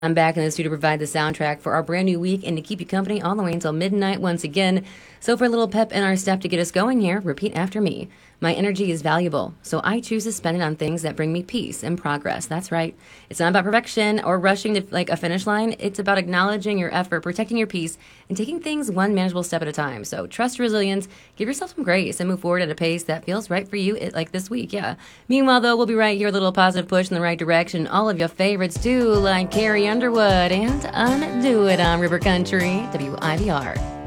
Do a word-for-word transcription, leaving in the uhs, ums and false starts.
I'm back in the studio to provide the soundtrack for our brand new week and to keep you company all the way until midnight once again. So for a little pep in our step to get us going here, repeat after me. My energy is valuable, so I choose to spend it on things that bring me peace and progress. That's right. It's not about perfection or rushing to like a finish line. It's about acknowledging your effort, protecting your peace, and taking things one manageable step at a time. So trust your resilience, give yourself some grace, and move forward at a pace that feels right for you it, like this week, yeah. Meanwhile, though, we'll be right here, a little positive push in the right direction. All of your favorites do, like Carrie Underwood and Undo It on River Country, W I V R.